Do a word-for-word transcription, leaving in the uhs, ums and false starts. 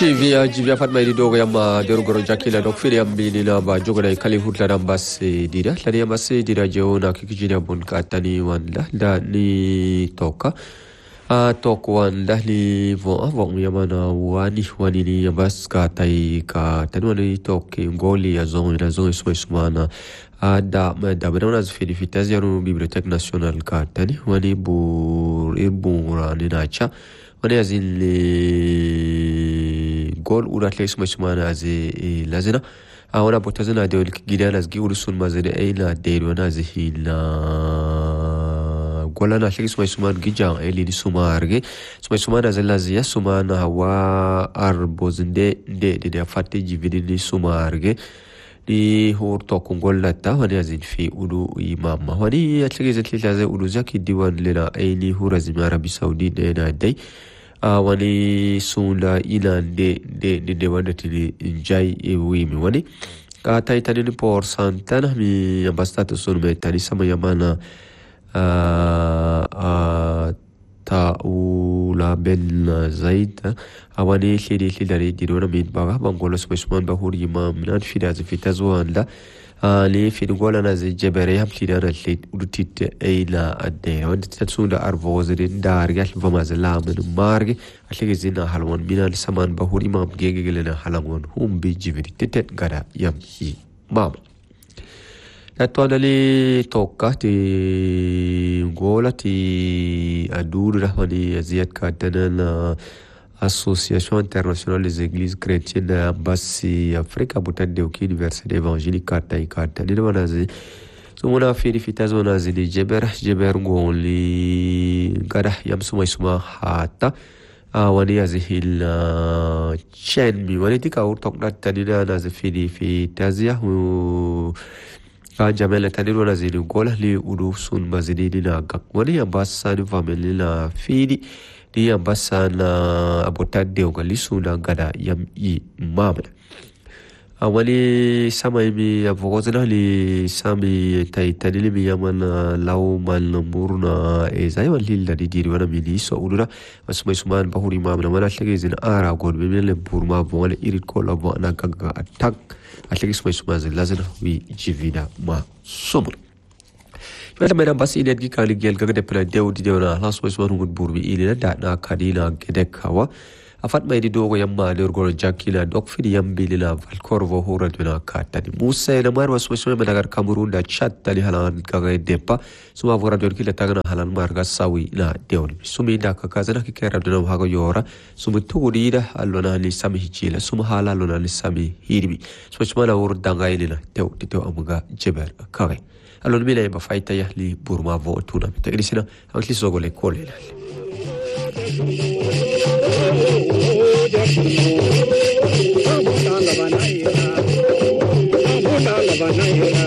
Chivia jivia fatma idi dogo yama derugoro jakila dok fili yambini na ba jogo na kali hutla na mbasi dira lani ya mbasi dira jeo na kikijini abun katani wanda da ni toka a toko wanda ni vo avong yama na wani wani ni yambas katai ka tani wani toki ngoli ya zongi na zongi suma sumana a da da bena zfidi fitazi yanu bibliothèque nationale katani wani bur irbura ni nacha wani azin li gol urat leis masmana azi lazina awana botazina de gidana azgi urusun mazene aina deru nazi la golana leis masman gija eli sumarge masmana zalazia sumana hawa arbozinde de de fatti jividi sumarge ni horto kongolata wani azin fi udu imam wani atlegeze tlaze udu zaki diwan lena aini hurazim arabi saudi na dai wani sunda ina de de de de wanda tili njai ewimi wani ka taitani ni por santana mi ambassador sunu metani sama yamana a ta ula ben zaid awani khidi khidari dirona min baga bangola spesman bahur imam nan fida fitazwanda ali fi ngola na jebere ham khidana lit udutit ila adde wanda tatsunda arvozin dar gal vama zalam marge atlege zina halwan minal saman bahur imam gegelena halawon hum bi jibri tetet gara yam hi mama tatwali tokka ti ngola ti adur rahmani aziyat katana Association internationale des églises chrétiennes Ambassi Afrika Butande Uki Université évangélique Katai Kata ni wanazi so muna firi fitazo wanazi ni jeber jeber ngoli gada yamsuma isuma hata wani azihil chen mi wani tika urtok natanina nazi firi fitazia jamela taniro wanazi ni gola li udu sun mazidini na gak wani ambassa ni family na firi ni ambassa na abotade ugalisu na gada yam i mamla awali sama imi avogozna li sami taitanili mi yamana law mal murna ezay walilla di diri wana mini so udura asma suman bahuri mamna wala tlegezin ara god be mele burma wala irit ko la wana gaga attack atlegis mai sumaz lazina wi jivida ma sobr wala mera bas ile gi kali gel gaga de pla dewdi dewna las was wonu gud burbi ile da na kadina gedek hawa afat mai di dogo yamma der gol jakila dok fidi yambi lila valkorvo horat bena katani musa ina mar was was me dagar cameroon da chat tali halan gaga depa suma vora dor kila tagana halan marga sawi na dewni sumi da ka kazana ki kera dona hago yora sumi tugudi da allona ni sami hijila suma hala lona ni sami hirbi suma la wor danga ilina tew tew amuga jebel kare allora mi lei ba faita ya li burma votuna tegrisina anche sogo le colle